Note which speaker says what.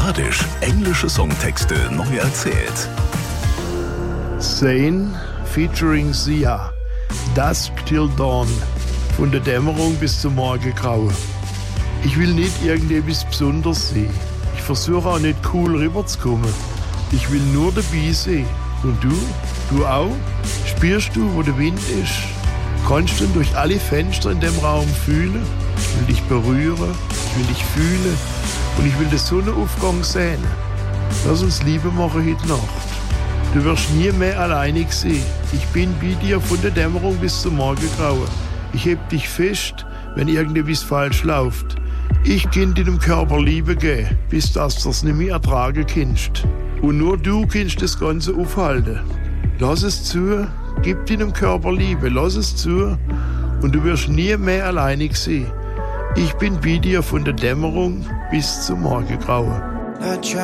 Speaker 1: Sporadisch englische Songtexte neu erzählt.
Speaker 2: Zayn featuring Sia. Dusk till dawn. Von der Dämmerung bis zum Morgengrauen. Ich will nicht irgendetwas Besonderes sehen. Ich versuche auch nicht cool rüberzukommen. Ich will nur dabei sein. Und du? Du auch? Spürst du, wo der Wind ist? Kannst du durch alle Fenster in dem Raum fühlen? Ich will dich berühren, ich will dich fühlen und ich will den Sonnenaufgang sehen. Lass uns Liebe machen heute Nacht. Du wirst nie mehr alleinig sein. Ich bin bei dir von der Dämmerung bis zum Morgengrauen. Ich heb dich fest, wenn irgendetwas falsch läuft. Ich kann deinem Körper Liebe geben, bis dass du es nicht mehr ertragen kannst. Und nur du kannst das Ganze aufhalten. Lass es zu, gib deinem Körper Liebe, lass es zu und du wirst nie mehr alleinig sein. Ich bin bei dir von der Dämmerung bis zum Morgengrauen.
Speaker 3: I try